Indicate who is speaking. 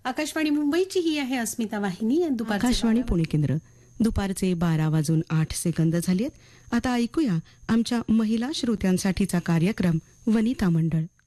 Speaker 1: आकाशवाणी मुंबईची ही आहे अस्मिता वाहिनी.
Speaker 2: आकाशवाणी पुणे केंद्र. दुपारचे 12:08 झालेत. आता ऐकूया आमच्या महिला श्रोत्यांसाठीचा कार्यक्रम वनिता मंडळ.